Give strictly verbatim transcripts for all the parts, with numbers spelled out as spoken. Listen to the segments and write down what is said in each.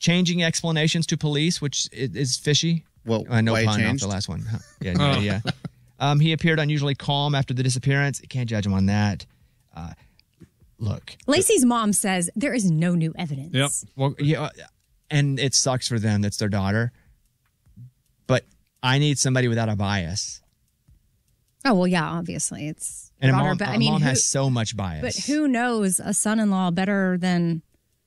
changing explanations to police, which is, is fishy. Well, I know why pun off changed? the last one. Huh. Yeah, yeah, yeah. Um, he appeared unusually calm after the disappearance. You can't judge him on that. Uh, look. Lacey's mom says there is no new evidence. Yep. Well, yeah, and it sucks for them. That's their daughter. But I need somebody without a bias. Oh, well, yeah, obviously. It's And a daughter, mom, but, a I mean, mom who, has so much bias. But who knows a son-in-law better than,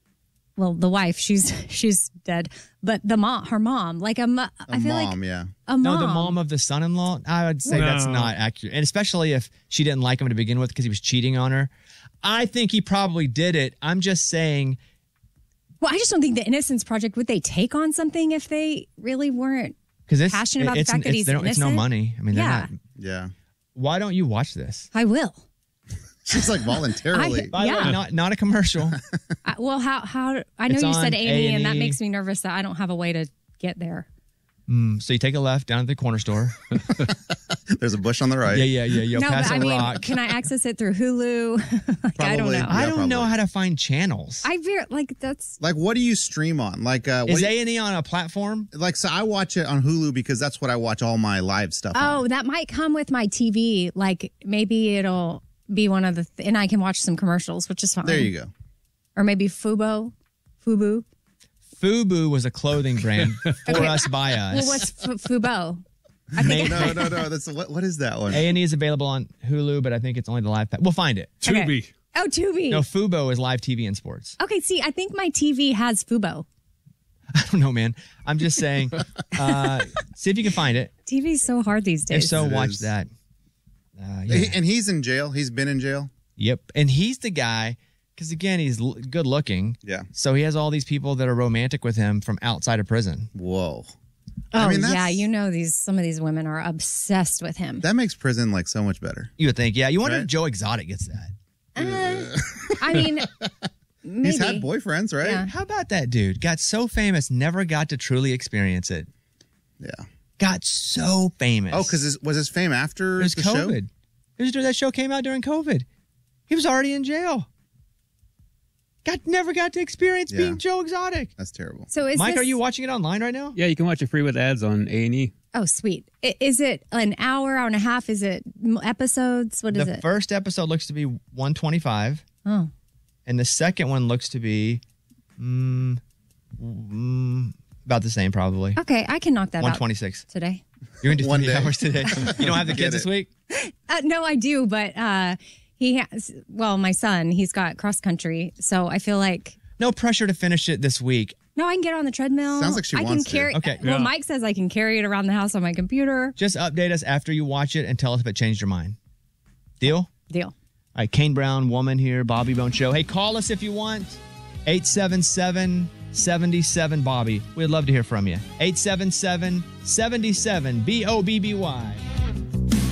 well, the wife. She's she's dead. But the mom, her mom, like a, mo- A I feel mom, like yeah. a mom. No, the mom of the son-in-law, I would say No. that's not accurate. And especially if she didn't like him to begin with because he was cheating on her. I think he probably did it. I'm just saying. Well, I just don't think the Innocence Project, would they take on something if they really weren't Because passionate about the it's, fact that it's, he's they don't- it's innocent? no money. I mean, they're Yeah. not. Yeah. Why don't you watch this? I will. She's like voluntarily. I- By the way, yeah. not, not a commercial. I, well, how how I know It's you on said A and E, and that A and E. makes me nervous that I don't have a way to get there. Mm, so you take a left down to the corner store. There's a bush on the right. Yeah, yeah, yeah. You'll no, pass but a I mean, rock. can I access it through Hulu? like, I don't know. I don't know how to find channels. I veer, like that's Like, what do you stream on? Like, uh, Is what- A and E on a platform? Like, so I watch it on Hulu because that's what I watch all my live stuff on. oh, that might come with my T V. Like maybe it'll be one of the, th- and I can watch some commercials, which is fine. There you go. Or maybe Fubo, Fubu. Fubu was a clothing brand for us by us. Well, what's F- Fubo? I think no, no, no. That's what. What is that one? A and E is available on Hulu, but I think it's only the live pack. We'll find it. Okay. Oh, Tubi. No, Fubo is live T V and sports. Okay, see, I think my T V has Fubo. I don't know, man. I'm just saying. Uh, see if you can find it. T V's so hard these days. If so, It watch is. that. Uh, He- yeah. and he's in jail. He's been in jail. Yep. And he's the guy, because again, he's l- good looking. Yeah. So he has all these people that are romantic with him from outside of prison. Whoa. Oh, I mean, yeah, that's- you know these. Some of these women are obsessed with him. That makes prison like so much better. You would think, yeah. You wonder Right. if Joe Exotic gets that. Uh, I mean, maybe. He's had boyfriends, right? Yeah. How about that dude? Got so famous, never got to truly experience it. Yeah. Got so famous. Oh, because was his fame after it was the COVID. show? It was during that show came out during COVID. He was already in jail. Got never got to experience Yeah. being Joe Exotic. That's terrible. So is Mike, this, are you watching it online right now? Yeah, you can watch it free with ads on A and E. Oh, sweet. I- Is it an hour, hour and a half? Is it m- episodes? What is the it? first episode looks to be one twenty-five, Oh, and the second one looks to be mm, mm, about the same, probably. okay. I can knock that one out twenty-six. today. You're going to do One three day. hours today. You don't have the Get kids this it. week? Uh, no, I do, but uh, he has. Well, my son, he's got cross country, so I feel like No pressure to finish it this week. no, I can get on the treadmill. Sounds like she I wants to. can carry. Okay. Well, Yeah. Mike says I can carry it around the house on my computer. Just update us after you watch it and tell us if it changed your mind. Deal? Deal. All right, Kane Brown, woman here, Bobby Bone Show. Hey, call us if you want. eight seven seven, seven seven, Bobby. We'd love to hear from you. eight seven seven, seven seven, B O B B Y.